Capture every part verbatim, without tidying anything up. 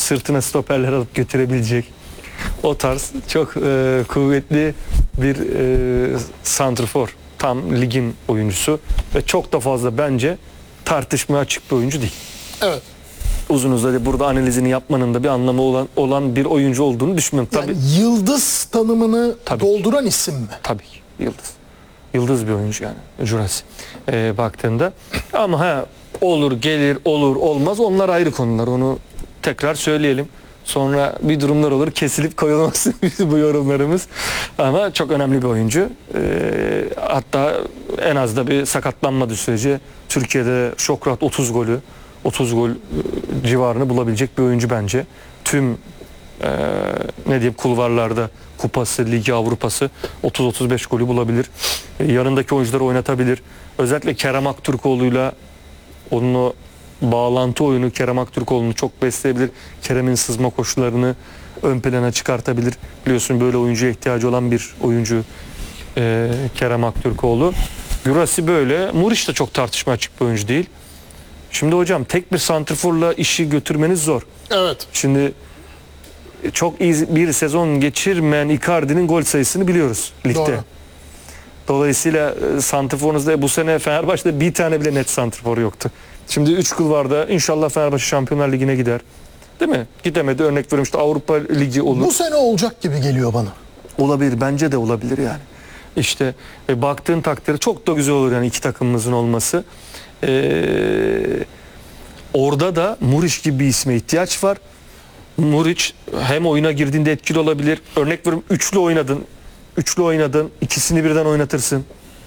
sırtına stoperler alıp götürebilecek o tarz çok e, kuvvetli bir e, santrfor. Tam ligin oyuncusu ve çok da fazla bence tartışmaya açık bir oyuncu değil. Evet. Uzun uzadı burada analizini yapmanın da bir anlamı olan olan bir oyuncu olduğunu düşünmüyorum. Yani Tabii. yıldız tanımını Tabii. dolduran isim mi? Tabii ki yıldız. Yıldız bir oyuncu yani Jurasi ee, baktığında. Ama ha olur gelir olur olmaz onlar ayrı konular. Onu tekrar söyleyelim. Sonra bir durumlar olur kesilip koyulmasın bu yorumlarımız. Ama çok önemli bir oyuncu. Ee, hatta en az da bir sakatlanmadığı sürece Türkiye'de çok rahat otuz golü otuz gol civarını bulabilecek bir oyuncu bence. Tüm e, ne diyeyim kulvarlarda kupası, ligi, Avrupası otuz otuz beş golü bulabilir. E, yanındaki oyuncuları oynatabilir. Özellikle Kerem Aktürkoğlu'yla onun o bağlantı oyunu Kerem Aktürkoğlu'nu çok besleyebilir. Kerem'in sızma koşularını ön plana çıkartabilir. Biliyorsun böyle oyuncuya ihtiyacı olan bir oyuncu e, Kerem Aktürkoğlu. Jurasi böyle. Muriç de çok tartışma açık bir oyuncu değil. Şimdi hocam tek bir santrforla işi götürmeniz zor. Evet. Şimdi çok iyi bir sezon geçirmeyen Icardi'nin gol sayısını biliyoruz ligde. Doğru. Dolayısıyla santrforunuzda bu sene Fenerbahçe'de bir tane bile net santrfor yoktu. Şimdi üç kulvarda inşallah Fenerbahçe Şampiyonlar Ligi'ne gider. Değil mi? Gidemedi. Örnek veriyorum işte Avrupa Ligi olur. Bu sene olacak gibi geliyor bana. Olabilir. Bence de olabilir yani. İşte e, baktığın takdirde çok da güzel olur yani iki takımımızın olması. Ee, orada da Muriç gibi bir isme ihtiyaç var. Muriç hem oyuna girdiğinde etkili olabilir. Örnek veriyorum üçlü oynadın. Üçlü oynadın. İkisini birden oynatırsın.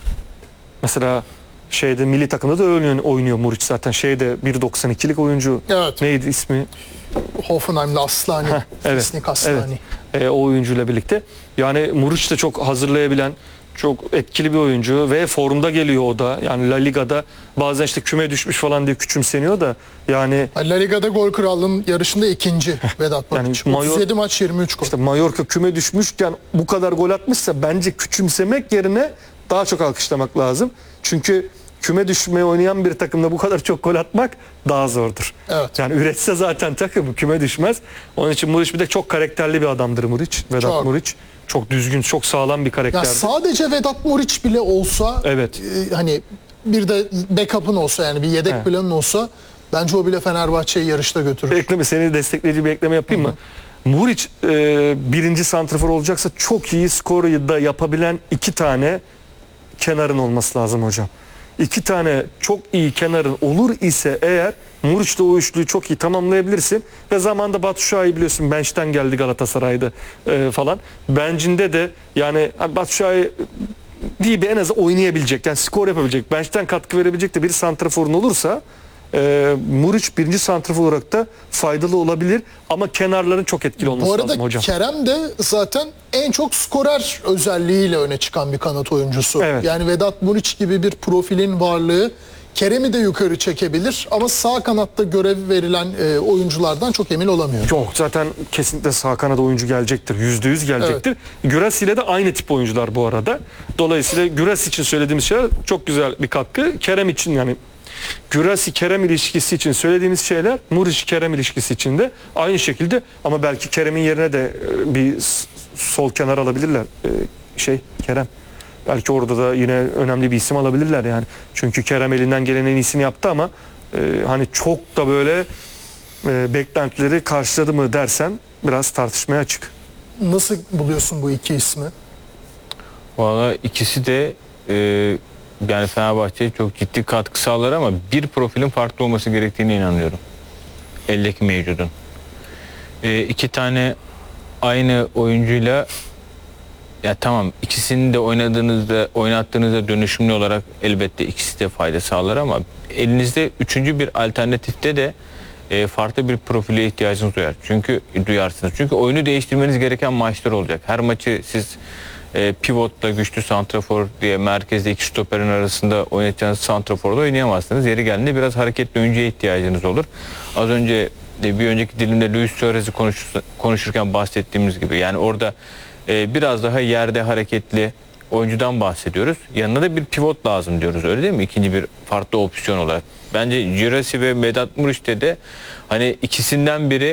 Mesela şeyde milli takımda da öyle oynuyor Muriç zaten. Şeyde bir doksan ikilik oyuncu. Evet. Neydi ismi? Hoffenheim'li Aslani. Heh, evet. Kesnik Aslani. Evet. Ee, o oyuncuyla birlikte. Yani Muriç de çok hazırlayabilen, çok etkili bir oyuncu ve formda geliyor o da. Yani La Liga'da bazen işte küme düşmüş falan diye küçümseniyor da yani La Liga'da gol krallığının yarışında ikinci Vedat Muriç. Yani otuz yedi maç yirmi üç gol. İşte Mallorca küme düşmüşken bu kadar gol atmışsa bence küçümsemek yerine daha çok alkışlamak lazım. Çünkü küme düşmeye oynayan bir takımda bu kadar çok gol atmak daha zordur. Evet. Yani üretse zaten takım küme düşmez. Onun için Muriç bir de çok karakterli bir adamdır Muriç. Vedat Çok. Muriç. Çok düzgün, çok sağlam bir Ya karakterdir. sadece Vedat Muriç bile olsa Evet. e, hani bir de backup'ın olsa yani bir yedek Evet. planın olsa bence o bile Fenerbahçe'yi yarışta götürür. Ekleme, seni destekleyici bir ekleme yapayım mı? Muriç e, birinci santrafor olacaksa çok iyi skoru da yapabilen iki tane kenarın olması lazım hocam. İki tane çok iyi kenarın olur ise eğer Muriç'te o üçlüyü çok iyi tamamlayabilirsin ve zamanda Batu Şua'yı biliyorsun bench'ten geldi Galatasaray'da e, falan. Bench'inde de yani Batu Şua'yı değil bir en az oynayabilecek yani skor yapabilecek bench'ten katkı verebilecek de bir santraforun olursa e, Muriç birinci santrafor olarak da faydalı olabilir ama kenarların çok etkili olması Bu arada lazım hocam. Kerem de zaten en çok skorer özelliğiyle öne çıkan bir kanat oyuncusu. Evet. Yani Vedat Muriç gibi bir profilin varlığı Kerem'i de yukarı çekebilir ama sağ kanatta görev verilen e, oyunculardan çok emin olamıyorum. Yok zaten kesinlikle sağ kanada oyuncu gelecektir. Yüzde yüz gelecektir. Evet. Güras ile de aynı tip oyuncular bu arada. Dolayısıyla Güras için söylediğimiz şeyler çok güzel bir katkı. Kerem için yani Gürasi Kerem ilişkisi için söylediğimiz şeyler Muriç Kerem ilişkisi için de aynı şekilde ama belki Kerem'in yerine de bir sol kenar alabilirler. Şey Kerem. Belki orada da yine önemli bir isim alabilirler yani. Çünkü Kerem elinden gelen en iyisini yaptı ama e, hani çok da böyle e, beklentileri karşıladı mı dersen biraz tartışmaya açık. Nasıl buluyorsun bu iki ismi? Valla ikisi de e, yani Fenerbahçe'ye çok ciddi katkı sağlar ama bir profilin farklı olması gerektiğine inanıyorum. Eldeki mevcudun. E, iki tane aynı oyuncuyla ya tamam ikisini de oynadığınızda oynattığınızda dönüşümlü olarak elbette ikisi de fayda sağlar ama elinizde üçüncü bir alternatifte de e, farklı bir profile ihtiyacınız duyar. Çünkü duyarsınız. Çünkü oyunu değiştirmeniz gereken maçlar olacak. Her maçı siz e, pivotla güçlü santrafor diye merkezde iki stoperin arasında oynayacağınız santraforda oynayamazsınız. Yeri geldiğinde biraz hareketli oyuncuya ihtiyacınız olur. Az önce de bir önceki dilimde Luis Suarez'i konuş, konuşurken bahsettiğimiz gibi yani orada e, biraz daha yerde hareketli oyuncudan bahsediyoruz. Yanına da bir pivot lazım diyoruz öyle değil mi? İkinci bir farklı opsiyon olarak. Bence Jurasi ve Vedat Muriç'te de hani ikisinden biri